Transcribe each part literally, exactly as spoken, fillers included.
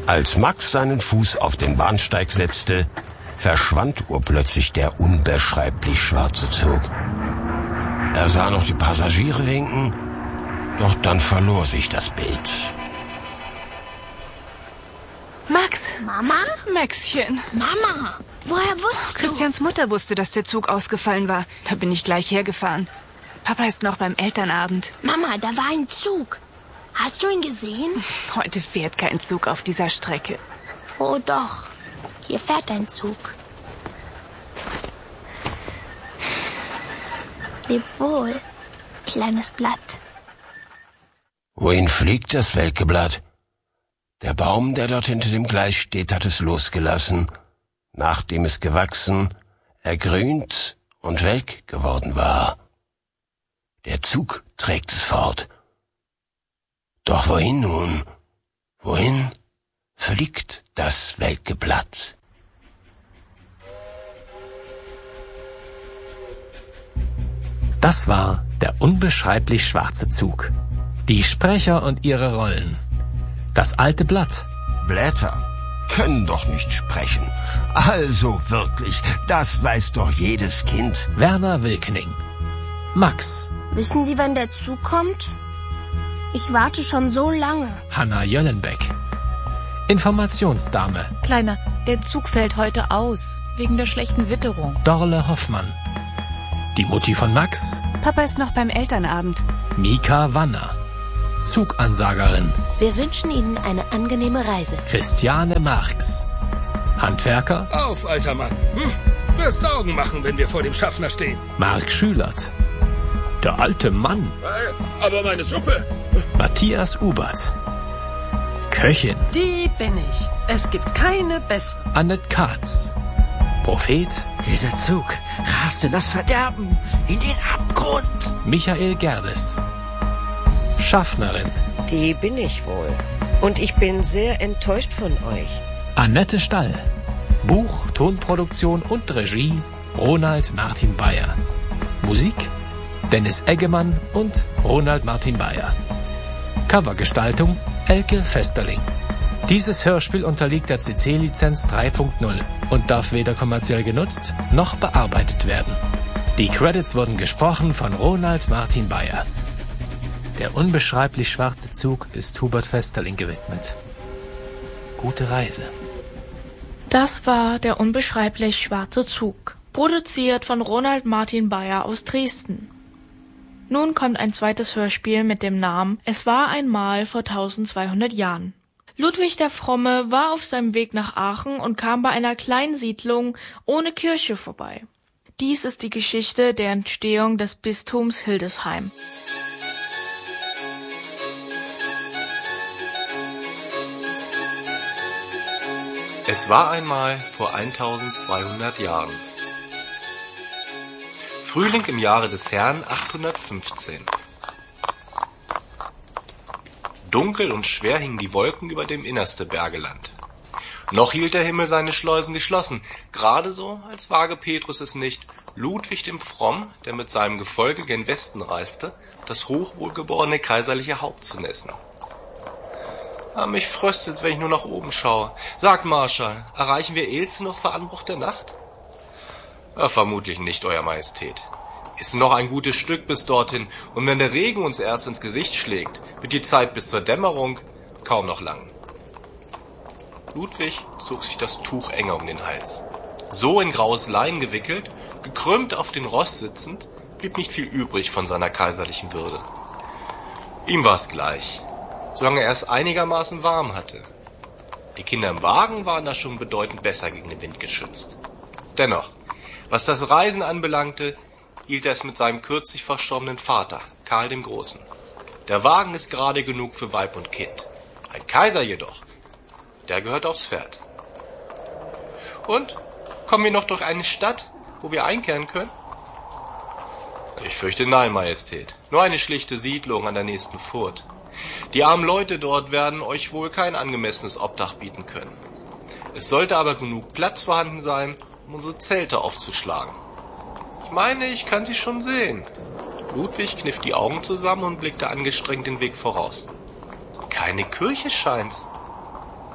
Als Max seinen Fuß auf den Bahnsteig setzte, verschwand urplötzlich der unbeschreiblich schwarze Zug. Er sah noch die Passagiere winken, doch dann verlor sich das Bild. Max! Mama? Maxchen! Mama! Woher wusstest du? Christians Mutter wusste, dass der Zug ausgefallen war. Da bin ich gleich hergefahren. Papa ist noch beim Elternabend. Mama, da war ein Zug. Hast du ihn gesehen? Heute fährt kein Zug auf dieser Strecke. Oh doch, hier fährt ein Zug. Leb wohl, kleines Blatt. Wohin fliegt das welke Blatt? Der Baum, der dort hinter dem Gleis steht, hat es losgelassen, nachdem es gewachsen, ergrünt und welk geworden war. Der Zug trägt es fort. Doch wohin nun? Wohin fliegt das welke Blatt? Das war der unbeschreiblich schwarze Zug. Die Sprecher und ihre Rollen. Das alte Blatt. Blätter können doch nicht sprechen. Also wirklich, das weiß doch jedes Kind. Werner Wilkening. Max. Wissen Sie, wann der Zug kommt? Ich warte schon so lange. Hanna Jöllenbeck. Informationsdame. Kleiner, der Zug fällt heute aus, wegen der schlechten Witterung. Dorle Hoffmann. Die Mutti von Max. Papa ist noch beim Elternabend. Mika Wanner. Zugansagerin. Wir wünschen Ihnen eine angenehme Reise. Christiane Marx. Handwerker. Auf, alter Mann. Hm? Wirst Augen machen, wenn wir vor dem Schaffner stehen. Marc Schülert. Der alte Mann. Aber meine Suppe. Matthias Ubert. Köchin. Die bin ich. Es gibt keine bessere. Annette Katz. Prophet. Dieser Zug rast in das Verderben, in den Abgrund. Michael Gerdes. Schaffnerin. Die bin ich wohl. Und ich bin sehr enttäuscht von euch. Annette Stall. Buch, Tonproduktion und Regie Ronald Martin Bayer. Musik Dennis Eggemann und Ronald Martin Bayer. Covergestaltung Elke Festerling. Dieses Hörspiel unterliegt der C C-Lizenz drei Punkt null und darf weder kommerziell genutzt noch bearbeitet werden. Die Credits wurden gesprochen von Ronald Martin Bayer. Der unbeschreiblich schwarze Zug ist Hubert Festerling gewidmet. Gute Reise. Das war der unbeschreiblich schwarze Zug, produziert von Ronald Martin Bayer aus Dresden. Nun kommt ein zweites Hörspiel mit dem Namen Es war einmal vor tausendzweihundert Jahren. Ludwig der Fromme war auf seinem Weg nach Aachen und kam bei einer kleinen Siedlung ohne Kirche vorbei. Dies ist die Geschichte der Entstehung des Bistums Hildesheim. Es war einmal vor eintausendzweihundert Jahren. Frühling im Jahre des Herrn achthundertfünfzehn. Dunkel und schwer hingen die Wolken über dem innerste Bergeland. Noch hielt der Himmel seine Schleusen geschlossen, gerade so, als wage Petrus es nicht, Ludwig dem Fromm, der mit seinem Gefolge gen Westen reiste, das hochwohlgeborene kaiserliche Haupt zu nässen. Ah, mich fröstelt's, wenn ich nur nach oben schaue. Sagt Marschall, erreichen wir Elze noch vor Anbruch der Nacht? Ja, vermutlich nicht, Euer Majestät. Ist noch ein gutes Stück bis dorthin, und wenn der Regen uns erst ins Gesicht schlägt, wird die Zeit bis zur Dämmerung kaum noch lang. Ludwig zog sich das Tuch enger um den Hals. So in graues Lein gewickelt, gekrümmt auf den Ross sitzend, blieb nicht viel übrig von seiner kaiserlichen Würde. Ihm war's gleich, solange er es einigermaßen warm hatte. Die Kinder im Wagen waren da schon bedeutend besser gegen den Wind geschützt. Dennoch, was das Reisen anbelangte, hielt er es mit seinem kürzlich verstorbenen Vater, Karl dem Großen. Der Wagen ist gerade genug für Weib und Kind. Ein Kaiser jedoch, der gehört aufs Pferd. Und, kommen wir noch durch eine Stadt, wo wir einkehren können? Ich fürchte nein, Majestät. Nur eine schlichte Siedlung an der nächsten Furt. Die armen Leute dort werden euch wohl kein angemessenes Obdach bieten können. Es sollte aber genug Platz vorhanden sein, um unsere Zelte aufzuschlagen. Ich meine, ich kann sie schon sehen. Ludwig kniff die Augen zusammen und blickte angestrengt den Weg voraus. Keine Kirche scheint's.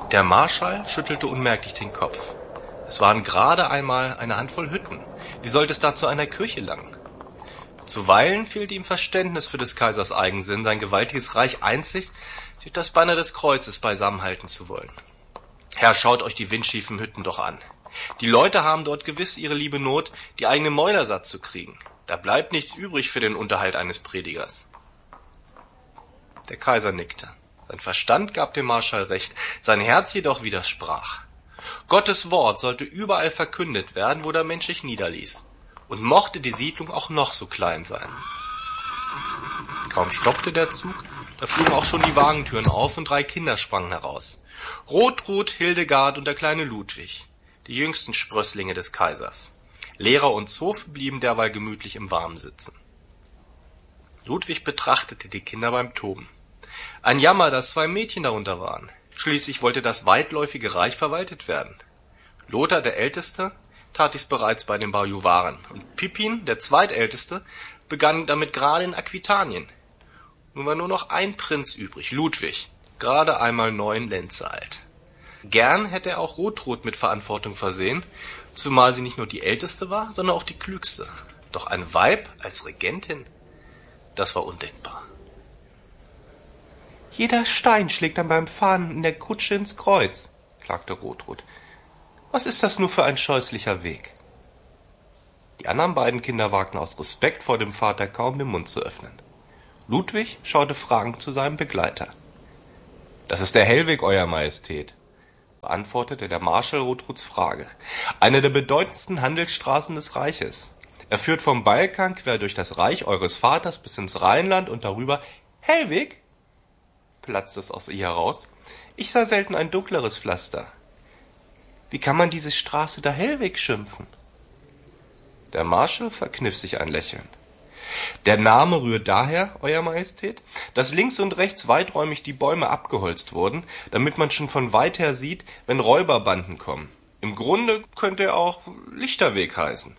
Der Marschall schüttelte unmerklich den Kopf. Es waren gerade einmal eine Handvoll Hütten. Wie sollte es da zu einer Kirche langen? Zuweilen fehlte ihm Verständnis für des Kaisers Eigensinn, sein gewaltiges Reich einzig durch das Banner des Kreuzes beisammenhalten zu wollen. Herr, schaut euch die windschiefen Hütten doch an. Die Leute haben dort gewiss ihre liebe Not, die eigene Mäuler satt zu kriegen. Da bleibt nichts übrig für den Unterhalt eines Predigers. Der Kaiser nickte. Sein Verstand gab dem Marschall recht, sein Herz jedoch widersprach. Gottes Wort sollte überall verkündet werden, wo der Mensch sich niederließ. Und mochte die Siedlung auch noch so klein sein. Kaum stoppte der Zug, da flogen auch schon die Wagentüren auf und drei Kinder sprangen heraus. Rotrud, Hildegard und der kleine Ludwig, die jüngsten Sprösslinge des Kaisers. Lehrer und Zofe blieben derweil gemütlich im Warmen sitzen. Ludwig betrachtete die Kinder beim Toben. Ein Jammer, dass zwei Mädchen darunter waren. Schließlich wollte das weitläufige Reich verwaltet werden. Lothar, der Älteste, tat dies bereits bei den Bajuwaren, und Pippin, der Zweitälteste, begann damit gerade in Aquitanien. Nun war nur noch ein Prinz übrig, Ludwig, gerade einmal neun Lenze alt. Gern hätte er auch Rotrud mit Verantwortung versehen, zumal sie nicht nur die Älteste war, sondern auch die Klügste. Doch ein Weib als Regentin, das war undenkbar. »Jeder Stein schlägt dann beim Fahren in der Kutsche ins Kreuz«, klagte Rotrud. »Was ist das nur für ein scheußlicher Weg?« Die anderen beiden Kinder wagten aus Respekt vor dem Vater kaum den Mund zu öffnen. Ludwig schaute fragend zu seinem Begleiter. »Das ist der Hellweg, Euer Majestät«, beantwortete der Marschall Rotruds Frage. »Eine der bedeutendsten Handelsstraßen des Reiches. Er führt vom Balkan quer durch das Reich eures Vaters bis ins Rheinland und darüber.« »Hellweg?« platzte es aus ihr heraus. »Ich sah selten ein dunkleres Pflaster. Wie kann man diese Straße da Hellweg schimpfen?« Der Marschall verkniff sich ein Lächeln. »Der Name rührt daher, Euer Majestät, dass links und rechts weiträumig die Bäume abgeholzt wurden, damit man schon von weit her sieht, wenn Räuberbanden kommen. Im Grunde könnte er auch Lichterweg heißen.«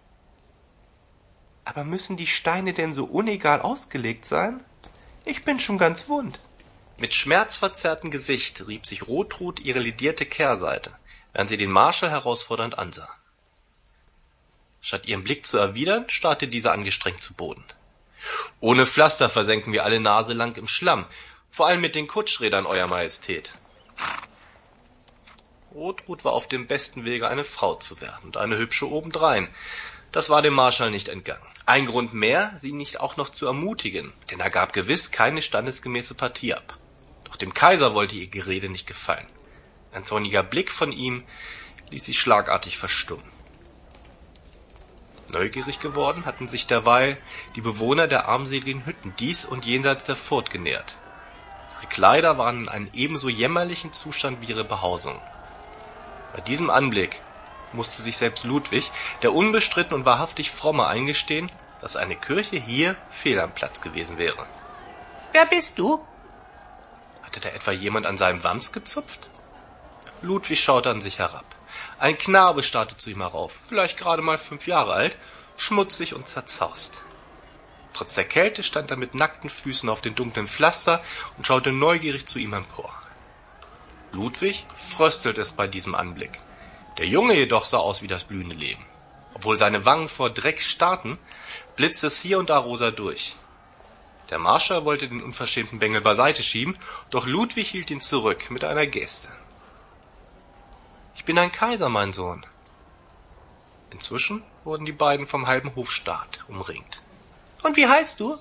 »Aber müssen die Steine denn so unegal ausgelegt sein? Ich bin schon ganz wund.« Mit schmerzverzerrtem Gesicht rieb sich Rotrud ihre ledierte Kehrseite, während sie den Marschall herausfordernd ansah. Statt ihren Blick zu erwidern, starrte dieser angestrengt zu Boden. »Ohne Pflaster versenken wir alle Nase lang im Schlamm, vor allem mit den Kutschrädern, Euer Majestät.« Rotrud war auf dem besten Wege, eine Frau zu werden, und eine hübsche obendrein. Das war dem Marschall nicht entgangen. Ein Grund mehr, sie nicht auch noch zu ermutigen, denn er gab gewiss keine standesgemäße Partie ab. Doch dem Kaiser wollte ihr Gerede nicht gefallen. Ein zorniger Blick von ihm ließ sie schlagartig verstummen. Neugierig geworden hatten sich derweil die Bewohner der armseligen Hütten dies und jenseits der Furt genähert. Ihre Kleider waren in einem ebenso jämmerlichen Zustand wie ihre Behausung. Bei diesem Anblick musste sich selbst Ludwig, der unbestritten und wahrhaftig Fromme, eingestehen, dass eine Kirche hier fehl am Platz gewesen wäre. »Wer bist du?« Hatte da etwa jemand an seinem Wams gezupft? Ludwig schaute an sich herab. Ein Knabe starrte zu ihm herauf, vielleicht gerade mal fünf Jahre alt, schmutzig und zerzaust. Trotz der Kälte stand er mit nackten Füßen auf den dunklen Pflaster und schaute neugierig zu ihm empor. Ludwig fröstelte es bei diesem Anblick. Der Junge jedoch sah aus wie das blühende Leben. Obwohl seine Wangen vor Dreck starrten, blitzte es hier und da rosa durch. Der Marschall wollte den unverschämten Bengel beiseite schieben, doch Ludwig hielt ihn zurück mit einer Geste. »Ich bin ein Kaiser, mein Sohn.« Inzwischen wurden die beiden vom halben Hofstaat umringt. »Und wie heißt du?«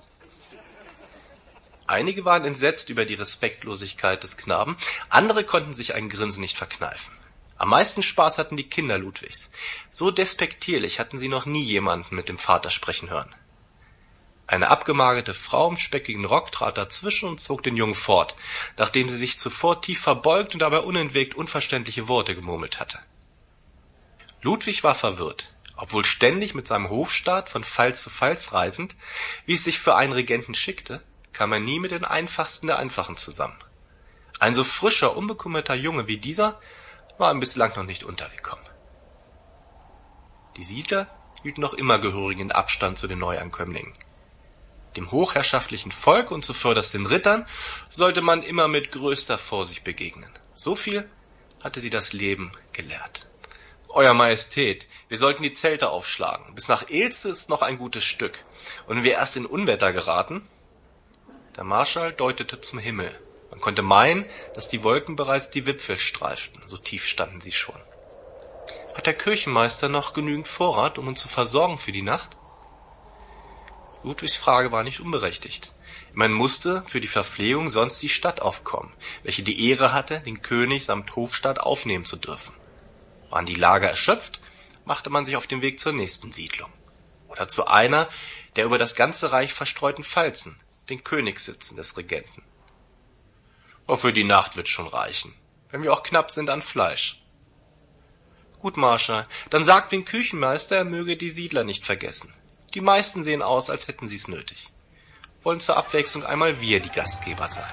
Einige waren entsetzt über die Respektlosigkeit des Knaben, andere konnten sich ein Grinsen nicht verkneifen. Am meisten Spaß hatten die Kinder Ludwigs. So despektierlich hatten sie noch nie jemanden mit dem Vater sprechen hören. Eine abgemagerte Frau im speckigen Rock trat dazwischen und zog den Jungen fort, nachdem sie sich zuvor tief verbeugt und dabei unentwegt unverständliche Worte gemurmelt hatte. Ludwig war verwirrt. Obwohl ständig mit seinem Hofstaat von Fall zu Falls reisend, wie es sich für einen Regenten schickte, kam er nie mit den Einfachsten der Einfachen zusammen. Ein so frischer, unbekümmerter Junge wie dieser war ihm bislang noch nicht untergekommen. Die Siedler hielten noch immer gehörigen Abstand zu den Neuankömmlingen. Dem hochherrschaftlichen Volk und zuvörderst den Rittern sollte man immer mit größter Vorsicht begegnen. So viel hatte sie das Leben gelehrt. Euer Majestät, wir sollten die Zelte aufschlagen. Bis nach Ilse ist noch ein gutes Stück. Und wenn wir erst in Unwetter geraten? Der Marschall deutete zum Himmel. Man konnte meinen, dass die Wolken bereits die Wipfel streiften. So tief standen sie schon. Hat der Kirchenmeister noch genügend Vorrat, um uns zu versorgen für die Nacht? Ludwigs Frage war nicht unberechtigt. Man musste für die Verpflegung sonst die Stadt aufkommen, welche die Ehre hatte, den König samt Hofstaat aufnehmen zu dürfen. Waren die Lager erschöpft, machte man sich auf den Weg zur nächsten Siedlung. Oder zu einer der über das ganze Reich verstreuten Pfalzen, den Königssitzen des Regenten. Auch für die Nacht wird's schon reichen, wenn wir auch knapp sind an Fleisch. Gut, Marschall, dann sagt den Küchenmeister, er möge die Siedler nicht vergessen. Die meisten sehen aus, als hätten sie's nötig. Wollen zur Abwechslung einmal wir die Gastgeber sein.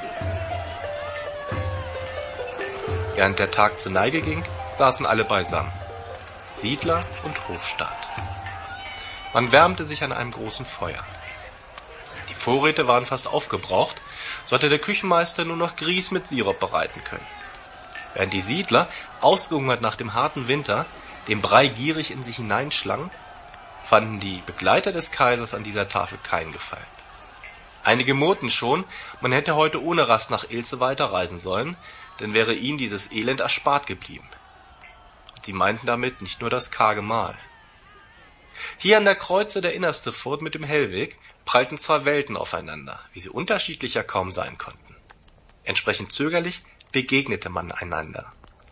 Während der Tag zur Neige ging, saßen alle beisammen. Siedler und Hofstaat. Man wärmte sich an einem großen Feuer. Die Vorräte waren fast aufgebraucht, so hatte der Küchenmeister nur noch Grieß mit Sirup bereiten können. Während die Siedler, ausgehungert nach dem harten Winter, den Brei gierig in sich hineinschlangen, fanden die Begleiter des Kaisers an dieser Tafel keinen Gefallen. Einige murrten schon, man hätte heute ohne Rast nach Ilse weiterreisen sollen, denn wäre ihnen dieses Elend erspart geblieben. Und sie meinten damit nicht nur das karge Mahl. Hier an der Kreuze der Innerste Furt mit dem Hellweg prallten zwei Welten aufeinander, wie sie unterschiedlicher kaum sein konnten. Entsprechend zögerlich begegnete man einander.